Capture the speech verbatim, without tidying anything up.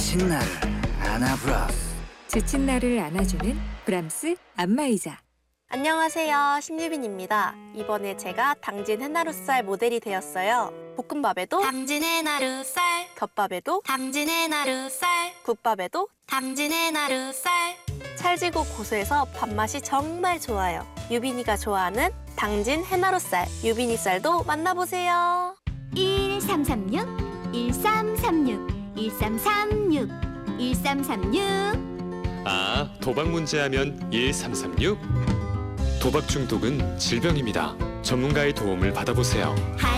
지친 나를 안아브라스. 지친 나를 안아주는 브람스 안마의자. 안녕하세요, 신유빈입니다. 이번에 제가 당진 해나루살 모델이 되었어요. 볶음밥에도 당진 해나루살, 덮밥에도 당진 해나루살, 국밥에도 당진 해나루살. 찰지고 고소해서 밥맛이 정말 좋아요. 유빈이가 좋아하는 당진 해나루살, 유빈이 쌀도 만나보세요. 일삼삼육 일삼삼육 일삼삼육 일삼삼육. 아, 도박 문제하면 일삼삼육? 도박 중독은 질병입니다. 전문가의 도움을 받아보세요.